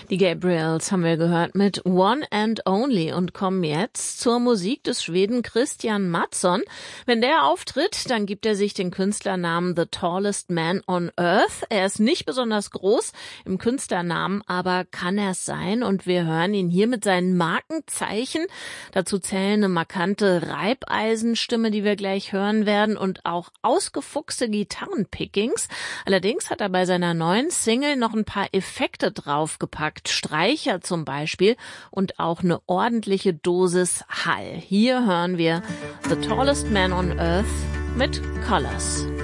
Die Gabriels haben wir gehört mit One and Only und kommen jetzt zur Musik des Schweden Christian Mattsson. Wenn der auftritt, dann gibt er sich den Künstlernamen The Tallest Man on Earth. Er ist nicht besonders groß im Künstlernamen, aber kann er es sein? Und wir hören ihn hier mit seinen Markenzeichen. Dazu zählen eine markante Reibeisenstimme, die wir gleich hören werden, und auch ausgefuchste Gitarrenpickings. Allerdings hat er bei seiner neuen Single noch ein paar Effekte draufgepackt. Streicher zum Beispiel und auch eine ordentliche Dosis Hall. Hier hören wir The Tallest Man on Earth mit Colors.